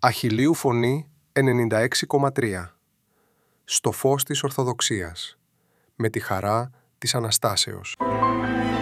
Αχιλλείου Φωνή 96,3. Στο φως της Ορθοδοξίας. Με τη χαρά της Αναστάσεως.